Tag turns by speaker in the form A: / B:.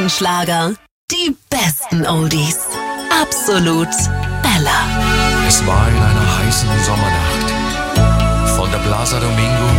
A: Schlager, die besten Oldies. Absolut Bella.
B: Es war in einer heißen Sommernacht. Von der Plaza Domingo